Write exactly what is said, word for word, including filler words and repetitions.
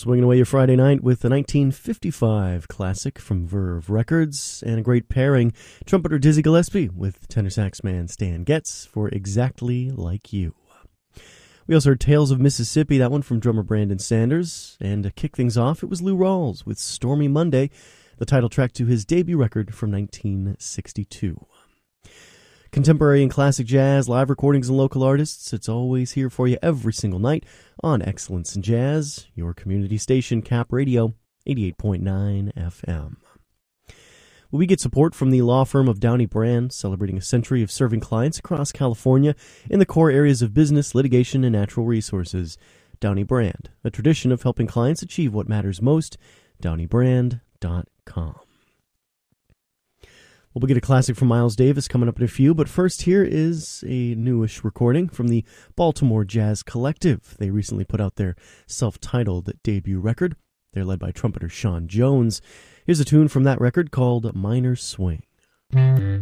Swinging away your Friday night with the nineteen fifty-five classic from Verve Records and a great pairing, trumpeter Dizzy Gillespie with tenor sax man Stan Getz for Exactly Like You. We also heard Tales of Mississippi, that one from drummer Brandon Sanders, and to kick things off, it was Lou Rawls with Stormy Monday, the title track to his debut record from nineteen sixty-two. Contemporary and classic jazz, live recordings and local artists, it's always here for you every single night on Excellence in Jazz, your community station, Cap Radio, eighty-eight point nine F M. Well, we get support from the law firm of Downey Brand, celebrating a century of serving clients across California in the core areas of business, litigation, and natural resources. Downey Brand, a tradition of helping clients achieve what matters most, downey brand dot com. We'll get a classic from Miles Davis coming up in a few, but first here is a newish recording from the Baltimore Jazz Collective. They recently put out their self-titled debut record. They're led by trumpeter Sean Jones. Here's a tune from that record called Minor Swing.